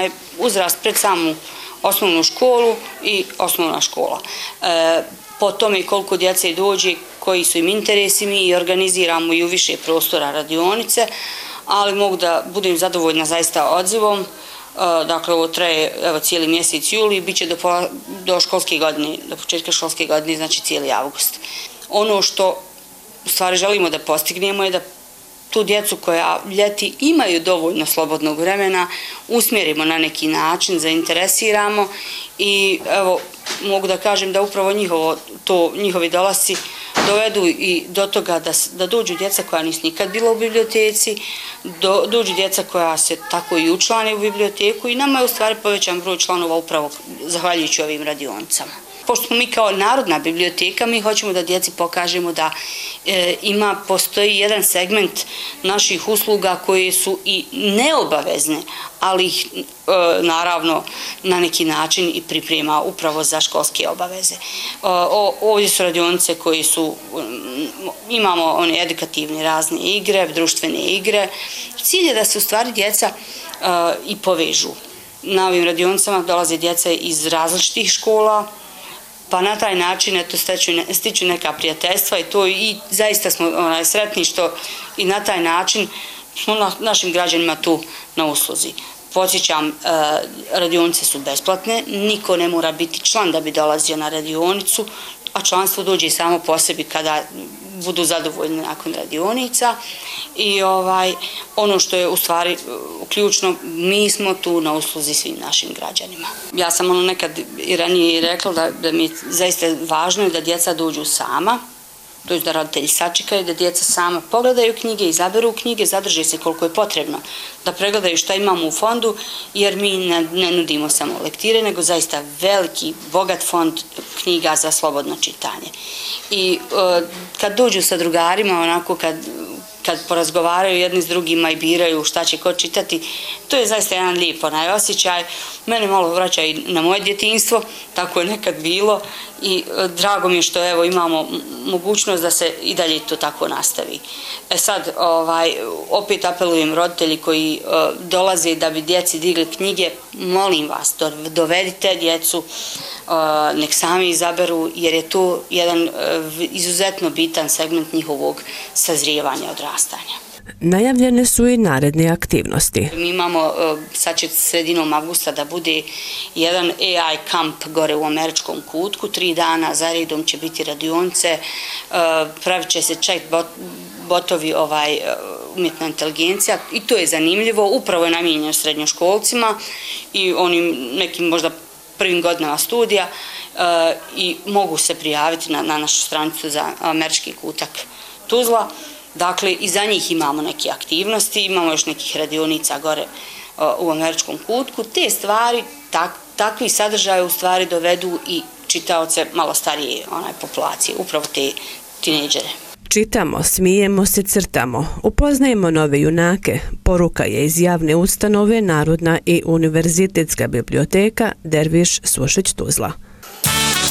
uzrast pred samu osnovnu školu i osnovna škola. Po tome koliko djece dođe, koji su im interesi, mi i organiziramo i u više prostora radionice, ali mogu da budem zadovoljna zaista odzivom. Dakle, ovo traje cijeli mjesec juli, bit će do školske godine, do početka školske godine, znači cijeli avgust. Ono što u stvari želimo da postignemo je da tu djecu koja ljeti imaju dovoljno slobodnog vremena usmjerimo na neki način, zainteresiramo i evo mogu da kažem da upravo njihovi dolasci dovedu i do toga da dođu djeca koja nisu nikad bila u biblioteci, dođu djeca koja se tako i učlane u biblioteku i nama je u stvari povećan broj članova upravo zahvaljujući ovim radionicama. Pošto smo mi kao Narodna biblioteka, mi hoćemo da djeci pokažemo da postoji jedan segment naših usluga koje su i neobavezne, ali ih naravno na neki način i priprema upravo za školske obaveze. Ovdje su radionice koje su, imamo one edukativne razne igre, društvene igre. Cilj je da se u stvari djeca i povežu. Na ovim radionicama dolaze djeca iz različitih škola, pa na taj način stiču neka prijateljstva i to i zaista smo sretni što i na taj način smo našim građanima tu na usluzi. Podsjećam, radionice su besplatne, niko ne mora biti član da bi dolazio na radionicu, a članstvo dođe samo po sebi kada budu zadovoljni nakon radionica i ono što je u stvari ključno, mi smo tu na usluzi svim našim građanima. Ja sam nekad i ranije rekla da mi je zaista važno da djeca dođu sama, to je da roditelji sačekaju, da djeca sama pogledaju knjige, izaberu knjige, zadrže se koliko je potrebno, da pregledaju šta imamo u fondu, jer mi ne nudimo samo lektire, nego zaista veliki, bogat fond knjiga za slobodno čitanje. I kad dođu sa drugarima, onako kad porazgovaraju jedni s drugima i biraju šta će ko čitati, to je zaista jedan lijep osjećaj. Mene malo vraća i na moje djetinjstvo, tako je nekad bilo i drago mi je što evo imamo mogućnost da se i dalje to tako nastavi. Sad opet apelujem roditelji koji dolaze da bi djeci digli knjige, molim vas, dovedite djecu, nek sami izaberu, jer je to jedan izuzetno bitan segment njihovog sazrijevanja, odrastanja. Najavljene su i naredne aktivnosti. Mi imamo, sad će sredinom avgusta da bude jedan AI kamp gore u Američkom kutku, 3 dana za redom će biti radionice, pravit će se chat botovi umjetna inteligencija i to je zanimljivo, upravo je namijenjeno srednjoškolcima i onim nekim možda prvim godinama studija i mogu se prijaviti na našu stranicu za Američki kutak Tuzla. Dakle, i za njih imamo neke aktivnosti, imamo još nekih radionica gore u Američkom kutku. Te stvari, takvi sadržaje u stvari dovedu i čitaoce malo starije populacije, upravo te tinejdžere. Čitamo, smijemo se, crtamo, upoznajemo nove junake. Poruka je iz javne ustanove Narodna i univerzitetska biblioteka Derviš Sušić Tuzla.